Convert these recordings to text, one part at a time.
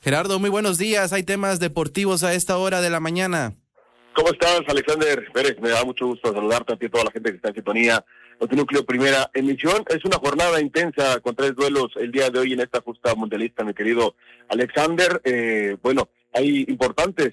Gerardo, muy buenos días. Hay temas deportivos a esta hora de la mañana. ¿Cómo estás, Alexander Pérez? Me da mucho gusto saludarte a ti y a toda la gente que está en sintonía. Notinúcleo Primera Emisión. Es una jornada intensa con 3 duelos el día de hoy en esta justa mundialista, mi querido Alexander. Hay importantes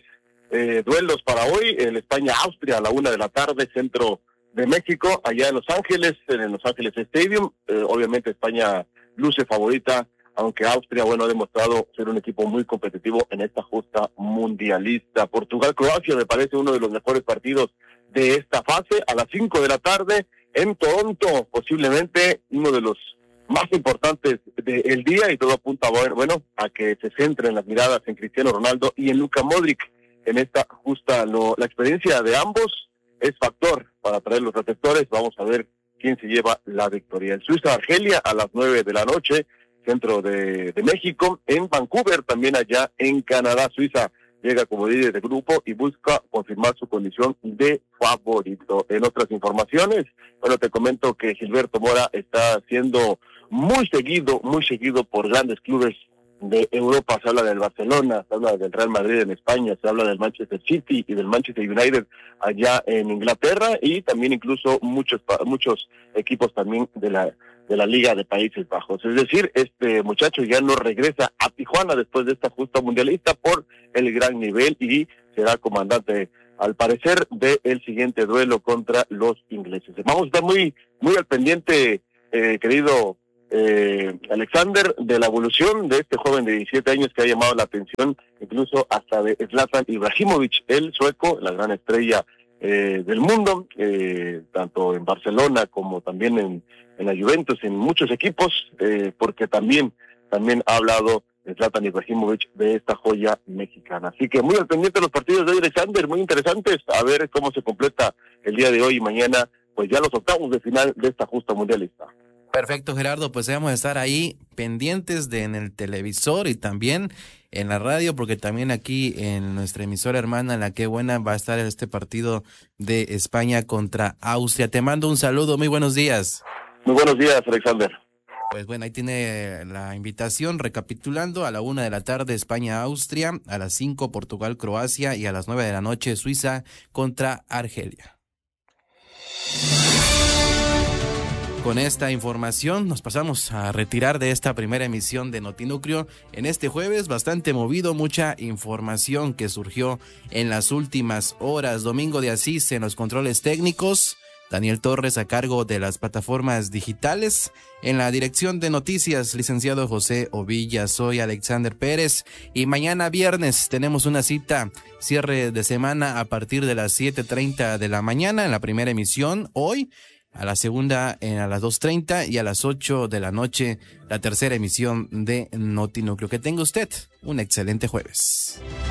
duelos para hoy. El España-Austria a la 1 de la tarde, centro de México, allá en Los Ángeles, en el Los Ángeles Stadium. Obviamente España luce favorita, aunque Austria, ha demostrado ser un equipo muy competitivo en esta justa mundialista. Portugal-Croacia me parece uno de los mejores partidos de esta fase, a las 5 de la tarde en Toronto, posiblemente uno de los más importantes del día, y todo apunta a que se centren las miradas en Cristiano Ronaldo y en Luka Modric en esta justa. La experiencia de ambos es factor para traer los reflectores. Vamos a ver quién se lleva la victoria. El Suiza-Argelia a las 9 de la noche, centro de México, en Vancouver, también allá en Canadá. Suiza llega como líder de grupo y busca confirmar su condición de favorito. En otras informaciones, te comento que Gilberto Mora está siendo muy seguido por grandes clubes de Europa. Se habla del Barcelona, se habla del Real Madrid en España, se habla del Manchester City y del Manchester United allá en Inglaterra, y también incluso muchos equipos también de la Liga de Países Bajos. Es decir, este muchacho ya no regresa a Tijuana después de esta justa mundialista por el gran nivel, y será comandante, al parecer, del siguiente duelo contra los ingleses. Vamos a estar muy al pendiente, querido Alexander, de la evolución de este joven de 17 años que ha llamado la atención incluso hasta de Zlatan Ibrahimovic, el sueco, la gran estrella del mundo, tanto en Barcelona como también en la Juventus, en muchos equipos, porque también ha hablado Zlatan Ibrahimovic de esta joya mexicana. Así que muy al pendiente de los partidos de Alexander, muy interesantes, a ver cómo se completa el día de hoy y mañana, pues ya los octavos de final de esta justa mundialista. Perfecto, Gerardo, pues vamos a estar ahí pendientes en el televisor y también en la radio, porque también aquí en nuestra emisora hermana, La Qué Buena, va a estar este partido de España contra Austria. Te mando un saludo, muy buenos días. Muy buenos días, Alexander. Pues ahí tiene la invitación, recapitulando: a la 1 de la tarde España-Austria, a las 5 Portugal-Croacia y a las 9 de la noche Suiza contra Argelia. Con esta información nos pasamos a retirar de esta primera emisión de Notinúcleo en este jueves bastante movido, mucha información que surgió en las últimas horas. Domingo de Asís en los controles técnicos, Daniel Torres a cargo de las plataformas digitales, en la dirección de noticias, licenciado José Ovilla. Soy Alexander Pérez y mañana viernes tenemos una cita, cierre de semana a partir de las 7:30 de la mañana en la primera emisión. Hoy a la segunda a las 2:30 y a las 8 de la noche la tercera emisión de Notinúcleo. Que tenga usted un excelente jueves.